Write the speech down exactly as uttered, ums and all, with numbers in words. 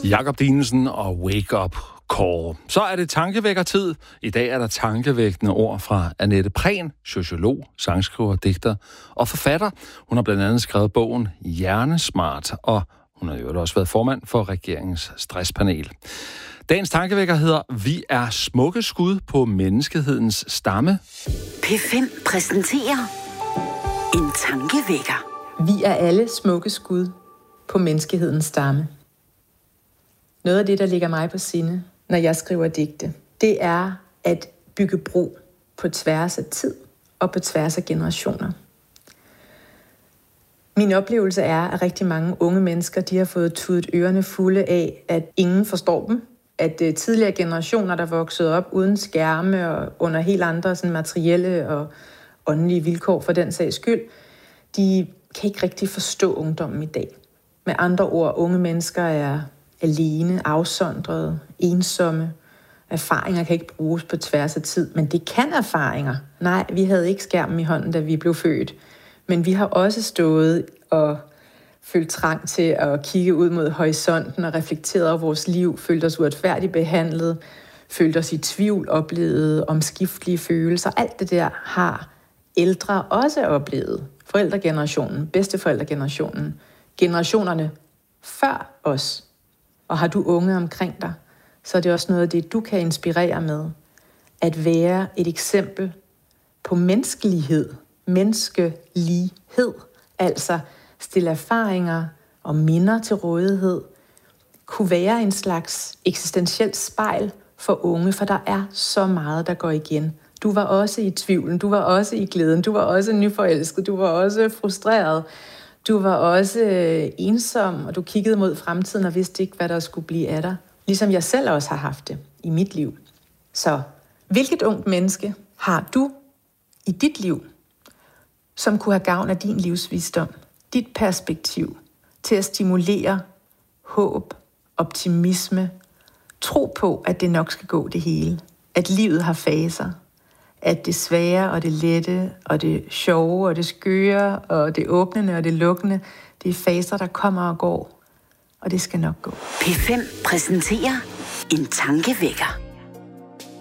Jakob Dinesen og Wake Up Call. Så er det tankevækkertid. I dag er der tankevækkende ord fra Annette Prehn, sociolog, sangskriver, digter og forfatter. Hun har blandt andet skrevet bogen Hjernesmart, og hun har jo også været formand for regeringens stresspanel. Dagens tankevækker hedder Vi er smukke skud på menneskehedens stamme. P fem præsenterer en tankevækker. Vi er alle smukke skud på menneskehedens stamme. Noget af det, der ligger mig på sinde, når jeg skriver digte, det er at bygge bro på tværs af tid og på tværs af generationer. Min oplevelse er, at rigtig mange unge mennesker, de har fået tudet ørerne fulde af, at ingen forstår dem. At tidligere generationer, der voksede op uden skærme og under helt andre sådan materielle og åndelige vilkår for den sags skyld, de kan ikke rigtig forstå ungdommen i dag. Med andre ord, unge mennesker er alene, afsondrede, ensomme. Erfaringer kan ikke bruges på tværs af tid, men det kan erfaringer. Nej, vi havde ikke skærmen i hånden, da vi blev født. Men vi har også stået og følt trang til at kigge ud mod horisonten og reflekteret over vores liv, følt os uretfærdigt behandlet, følt os i tvivl, oplevet omskiftelige følelser. Alt det der har ældre også oplevet. Forældregenerationen, bedsteforældregenerationen, generationerne før os. Og har du unge omkring dig, så er det også noget af det, du kan inspirere med. At være et eksempel på menneskelighed, menneskelighed, altså stille erfaringer og minder til rådighed, kunne være en slags eksistentielt spejl for unge, for der er så meget, der går igen. Du var også i tvivlen, du var også i glæden, du var også nyforelsket, du var også frustreret, du var også ensom, og du kiggede mod fremtiden og vidste ikke, hvad der skulle blive af dig. Ligesom jeg selv også har haft det i mit liv. Så hvilket ungt menneske har du i dit liv, som kunne have gavn af din livsvisdom, dit perspektiv, til at stimulere håb, optimisme, tro på, at det nok skal gå det hele, at livet har faser, at det svære og det lette og det sjove og det skøre og det åbnende og det lukkende, det er faser, der kommer og går, og det skal nok gå. P fem præsenterer en tankevækker.